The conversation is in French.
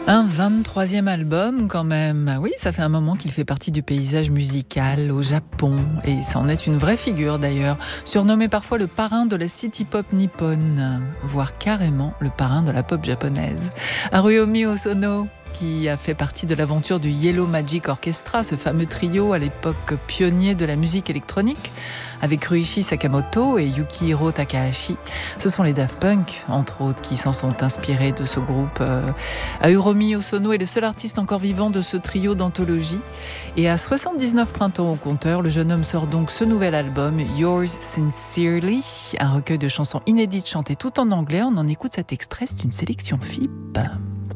Un 23e album quand même. Oui, ça fait un moment qu'il fait partie du paysage musical au Japon et c'en est une vraie figure d'ailleurs, surnommé parfois le parrain de la city pop nippone, voire carrément le parrain de la pop japonaise. Haruomi Hosono, qui a fait partie de l'aventure du Yellow Magic Orchestra, ce fameux trio à l'époque pionnier de la musique électronique, avec Ryuichi Sakamoto et Yukihiro Takahashi. Ce sont les Daft Punk, entre autres, qui s'en sont inspirés de ce groupe. Haruomi Hosono est le seul artiste encore vivant de ce trio d'anthologie. Et à 79 printemps au compteur, le jeune homme sort donc ce nouvel album, Yours Sincerely, un recueil de chansons inédites chantées tout en anglais. On en écoute cet extrait, c'est une sélection FIP.